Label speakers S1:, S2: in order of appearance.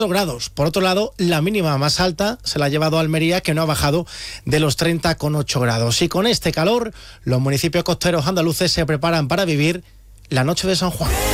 S1: grados. Por otro lado, la mínima más alta se la ha llevado Almería, que no ha bajado de los 30,8 grados. Y con este calor, los municipios costeros andaluces se preparan para vivir la noche de San Juan.